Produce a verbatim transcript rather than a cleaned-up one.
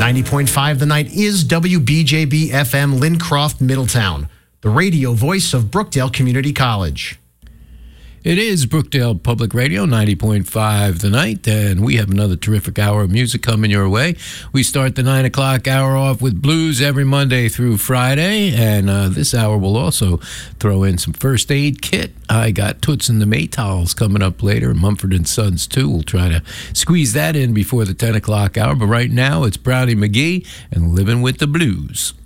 ninety point five The Night is W B J B F M Lincroft, Middletown, the radio voice of Brookdale Community College. It is Brookdale Public Radio, ninety point five The Night, and we have another terrific hour of music coming your way. We start the nine o'clock hour off with blues every Monday through Friday, and uh, this hour will also throw in some First Aid Kit. I got Toots and the Maytals coming up later, Mumford and Sons too. We'll try to squeeze that in before the ten o'clock hour, but right now it's Brownie McGee and Living with the Blues.